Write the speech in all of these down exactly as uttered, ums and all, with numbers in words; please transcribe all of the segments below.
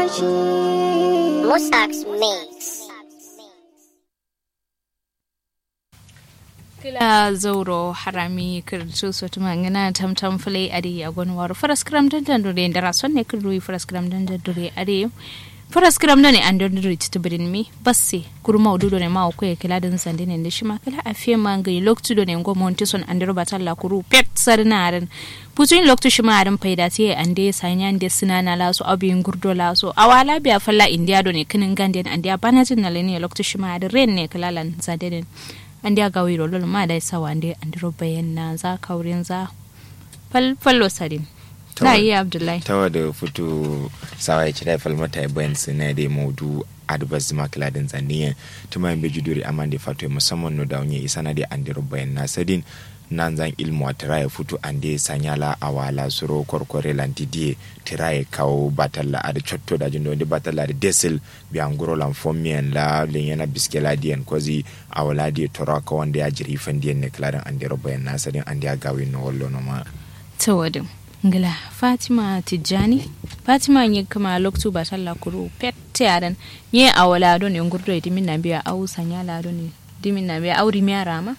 Musax Mix. Kila zauro harami kirtu sotu mangana tam tam fule adi agon waru faras kram dandan dure ndara sonne kirdu faras kram dandan dure adi faras kram dane andon dure tibrin mi basse kurma ududo ne ma ko kila dan sande ne shima kala afiye mangai loktu do ne ngo monti son andiro batalla kuru pet sarnaran putin loktu shima aran faida te ande sanyan de sinana laso abin gurdo laso awala biya falla india do ne kinin ganden andia banajin nalene loktu shima aran ren ne kala lan sande andi aga wiro lolo ma dai sawa andi andiro bayanna za kaurin za fal fallo sadin na yi abdullahi tawa da fito sawa ya ci da falmata bayan sina da modu adbas makladin zaniya tuma be juduri amande fato musamman no dawnye isana da andiro bayanna sadin nan zan ilmu a tiraye futu ande sanyala awala suro korkore lantidie tiraye kawo batalla ada chotto da jindo ndi batalla da desil bianguro lan fomien la lenyana biskela dien kozi awala die toraka wanda ya jiri fandien ne kladan ande robayen nasadin ande agawi no wollo no ma tawadum ngala fatima tijani fatima nye kama loktu batalla kuru pette adan nye awala do ne ngurdo dimin nabiya au sanyala do ne dimin nabiya au rimiya rama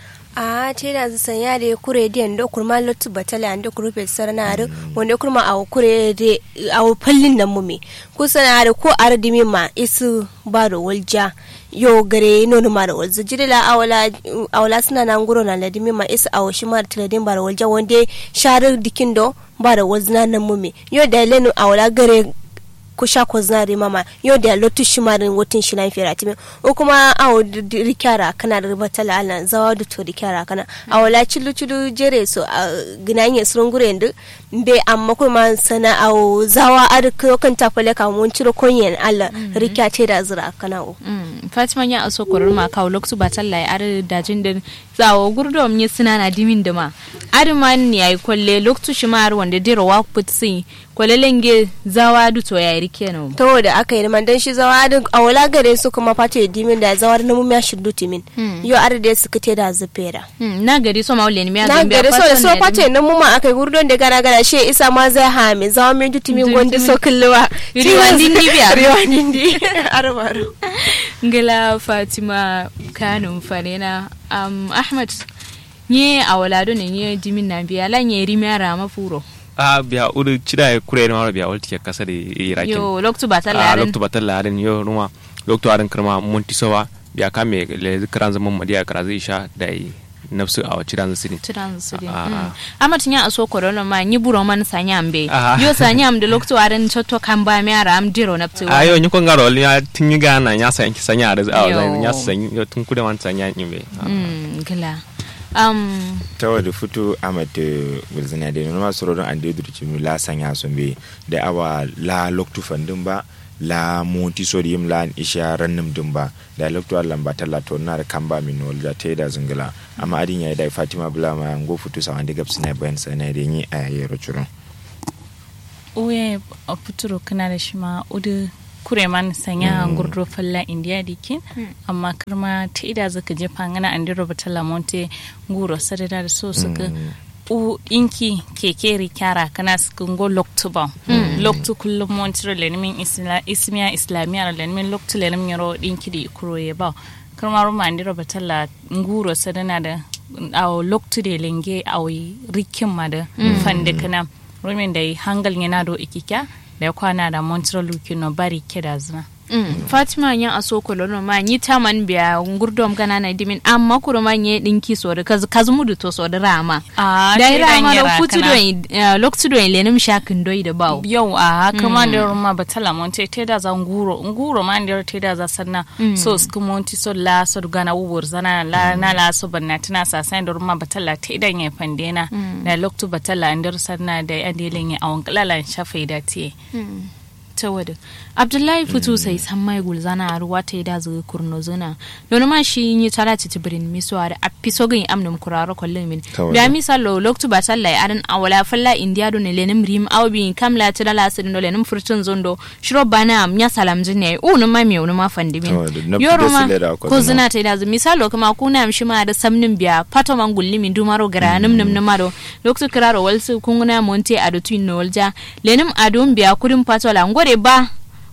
a te da zan ya da kure diyan da kurma lotu batala da kurufe sarnare wanda kurma a kure da a fallin nan mume kusa na da ko ardimi ma isu baro walja yo gare no no mara walza jidila awala awala suna nan guro na ladimi ma isu awo shi mar tiladin baro walja wanda sharar dikin do baro walza nan mume yo da lenu awala gare kusha koznari mama yo da lotu shimarin wotin shi lan fira timin o kuma awo rikara kana da batala ala zawa da to rikara kana awala cilu cilu jere so ginanye surungure ndu be amma kuma sana awo zawa ar kan tafale ka mun ciro konyen alla rikate da zira kana o fatima ya aso koror ma ka loktu batalla ar dajin din zawo gurdom ne suna na dimin da ma ar man ne ai kolle loktu shimar wanda diro wa putsi kwalelenge zawa du to yayi kenan to da aka yi man dan shi zawa du awala gare su kuma fate dimin da zawar na mu ya shiddu timin yo ar da su kite da zufera na gari so mawle ne mi na gari so so fate nan mu ma akai gurdon da gara gara she isa ma zai ha mi zawa mi du timin gondi so kulluwa riwandin di biya riwandin di arbaru ngala fatima kanun farena um ahmad nye awala do ne nye dimin na biya la nye rimara mafuro a biya uru cida ya kure na biya walti ya kasa da irakin yo loktu batalla a loktu batalla arin yo ruma loktu arin karma montisowa biya kame le zikran zaman madiya karazi isha da nafsu a cidan sini cidan sini amma tinya aso korona ma nyi buro man sanyambe yo sanyam de loktu arin chotto kamba mi ara am diro naptu ayo nyi ko ngaro ya tinyi gana nya sa yanki sanya da a zan nya san yo tun kude man sanya nyimbe mm gila um tawa da fito amate gulzina da no masu rodon ande durci mu la sanya sombe da awa la loktu fandin ba la monti sodium la isha rannum dumba da loktu Allah ba talato na da kamba min wal da taida zingila amma adin yayi da Fatima Bulama ngo fito sa wanda gabs na bayan sana da yi ayero churun oye a futuro kana da shi ma udu kureman sanya mm. gurdo falla india dikin mm. amma karma ta ida zaka je fangana andiro batala monte nguro sadada da so suka mm. u inki keke rikara kana suka ngo loktuba mm. loktu kullum montiro lenmin isla ismiya islamiya lenmin loktu lenmin yaro dinki di kuroye ba karma ruma andiro batala nguro sadana da aw loktu de lenge aw rikin ma da mm. fande kana rumin da hangal yana do ikika da kwana da Montreal Lukino bari kida zina. Mm. Fatima nya aso kolono ma nyi taman biya ngurdom kana na dimin amma kuro ma nye dinki so da kaz kazmudu to so da rama ah da rama da futu do loktu do lenim shakin doi da bawo yau a kuma da ruma batala monte te da za nguro nguro ma da te da za sanna mm. so sku monti so la so gana wur zana la mm. na la so banna tana sa sai da ruma batala te da nye pandena mm. da loktu batala andar sanna da adelin ya awon kalalan shafai da te mm. tawada Abdullahi futu sai san mai gulzana a ruwa ta da zuwa kurno zuna don ma shi ni tara titibirin miswa da apisogin amnum kuraro kollin min da misalo loktu ba sallai adan awala falla india do ne lenim rim awbi kamla tira la sidin do lenim furtun zondo shiro bana am nya salam jinne u no ma mi no ma fandi min yoro ma ko zuna ta da zu misalo kuma kuna am shima da samnin biya pato man gulli min dumaro gara num num numaro loktu kiraro walsu kunguna monte ado twin no walja lenim adum biya kudin pato la ngore ba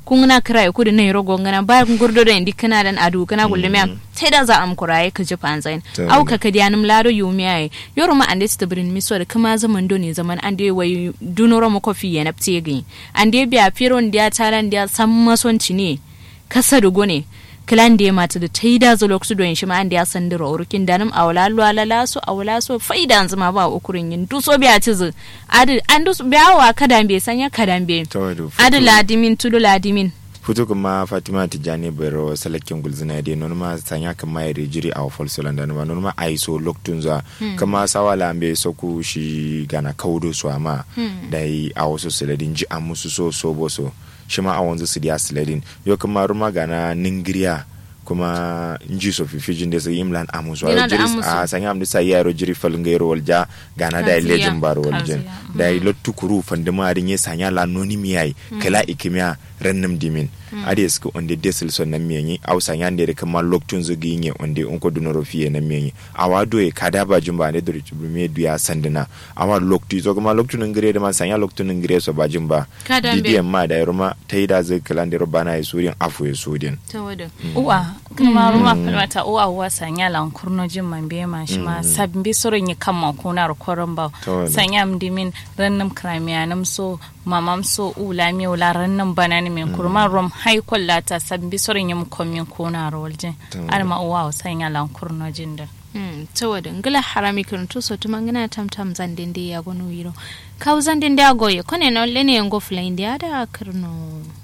kun na kira ku da ne rogo ngana ba gurdo da indi kana dan adu kana gullumi sai da za am kuraye ka ji fanzain au ka ka dianum laro yumi ai yoro ma ande stibrin miso da kuma zaman do ne zaman ande wai dunoro mo kofi ya naptege ande biya firon dia taran dia sam masonci ne kasa da gone kilan da mata da taida zo lokacin don shi ma ande ya sandira urukin danum awla lwala so awla so faida zuma ba ukurin yin duso biya ci zu adi an duso biya wa kadan be sanya kadan be adi ladimin tudu ladimin futu kuma Fatima Tijani bero salakin gulzina de non ma sanya kama ya jiri a fol solanda no non ma aiso loktunza kama sawala ambe soku shi gana kaudo so ama dai a wasu saladin ji amusu so so boso shima a wanzu su diya saladin yo kama ruma gana ningiriya kuma nji so fifijin da sai imlan amusu a jiri a sanya amdu sai yaro jiri falngero walja gana da legend baro waljin dai lottu kuru fandima rin ya sanya la noni miyai kala ikimiya rannam dimin ade suka onde desel son nan miyanyi au sanya ne da kuma loktun zugi nye onde onko dunoro fiye nan miyanyi awa do e kada ba jumba ne dori tubu me duya sandina awa loktu zo kuma loktun ngire da man sanya loktun ngire so ba jumba didiyan ma da roma taida zai kalande robana ya suriyan afu ya suriyan tawada uwa kuma roma falmata uwa uwa sanya lan kurno jin man be ma shi ma sabbi sorin yi kamma kuna rokoron ba sanya mdimin rannam kramiyanam so mamam so ula mi ula rannam banani min kurman rom hay kollata sabbi sorin yim komin kuna rolje arma uwa sanya lan kurno jinda mm tawada ngala harami kun to so tuma ngana tamtam zandinde ya gonu yiro kaw zandinde agoye kone no lene ngo flainde ada karno